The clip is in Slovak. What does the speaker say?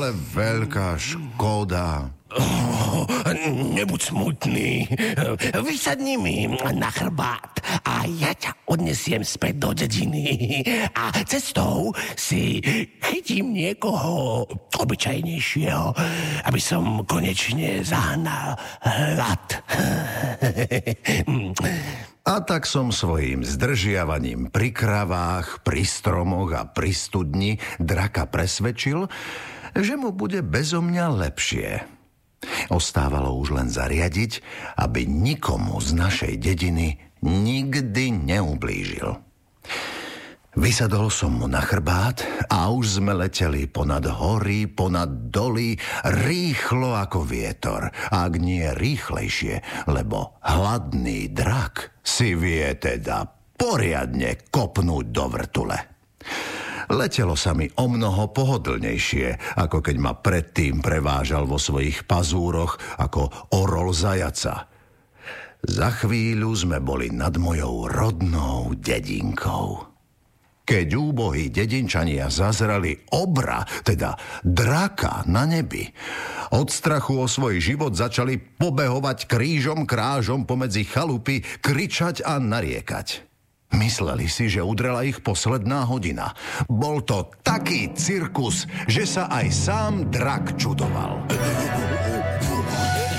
ale veľká škoda. Nebuď smutný. Vysadni mi na chrbát a ja ťa odnesiem späť do dediny. A cestou si chytím niekoho obyčajnejšieho, aby som konečne zahnal hlad. A tak som svojím zdržiavaním pri kravách, pri stromoch a pri studni draka presvedčil, že mu bude bezo mňa lepšie. Ostávalo už len zariadiť, aby nikomu z našej dediny nikdy neublížil. Vysadol som mu na chrbát a už sme leteli ponad hory, ponad doly, rýchlo ako vietor. Ak nie rýchlejšie, lebo hladný drak si vie teda poriadne kopnúť do vrtule. Letelo sa mi omnoho pohodlnejšie, ako keď ma predtým prevážal vo svojich pazúroch ako orol zajaca. Za chvíľu sme boli nad mojou rodnou dedinkou. Keď úbohí dedinčania zazreli obra, teda draka na nebi, od strachu o svoj život začali pobehovať krížom krážom pomedzi chalupy, kričať a nariekať. Mysleli si, že udrela ich posledná hodina. Bol to taký cirkus, že sa aj sám drak čudoval.